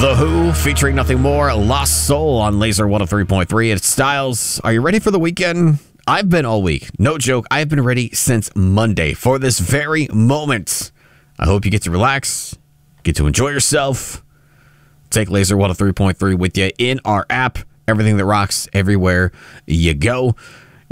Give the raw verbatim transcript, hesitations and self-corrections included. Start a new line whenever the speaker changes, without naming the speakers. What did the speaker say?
The Who featuring nothing more, Lost Soul on Laser one oh three point three. It's Styles. Are you ready for the weekend? I've been all week. No joke. I've been ready since Monday for this very moment. I hope you get to relax, get to enjoy yourself. Take Laser one oh three point three with you in our app. Everything that rocks everywhere you go.